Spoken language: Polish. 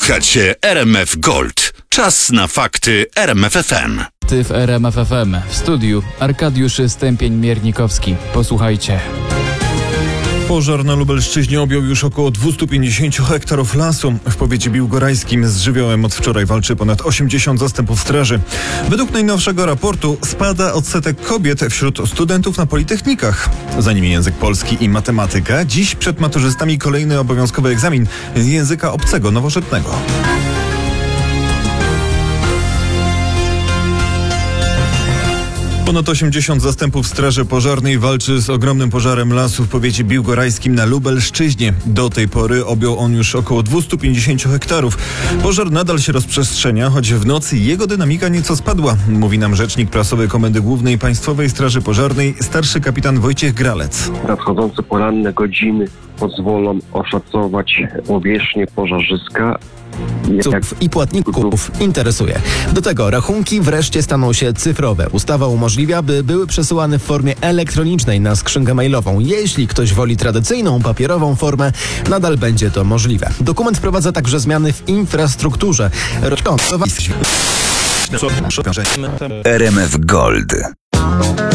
Słuchacie RMF Gold. Czas na fakty RMF FM. Ty w RMF FM. W studiu Arkadiusz Stępień-Miernikowski. Posłuchajcie. Pożar na Lubelszczyźnie objął już około 250 hektarów lasu. W powiecie biłgorajskim z żywiołem od wczoraj walczy ponad 80 zastępów straży. Według najnowszego raportu spada odsetek kobiet wśród studentów na politechnikach. Za nimi język polski i matematyka. Dziś przed maturzystami kolejny obowiązkowy egzamin z języka obcego nowożytnego. Ponad 80 zastępów straży pożarnej walczy z ogromnym pożarem lasu w powiecie biłgorajskim na Lubelszczyźnie. Do tej pory objął on już około 250 hektarów. Pożar nadal się rozprzestrzenia, choć w nocy jego dynamika nieco spadła, mówi nam rzecznik prasowy Komendy Głównej Państwowej Straży Pożarnej, starszy kapitan Wojciech Gralec. Nadchodzące poranne godziny pozwolą oszacować powierzchnię pożarzyska I płatników interesuje. Do tego rachunki wreszcie staną się cyfrowe. Ustawa umożliwia, by były przesyłane w formie elektronicznej na skrzynkę mailową. Jeśli ktoś woli tradycyjną, papierową formę, nadal będzie to możliwe. Dokument wprowadza także zmiany w infrastrukturze. RMF Gold.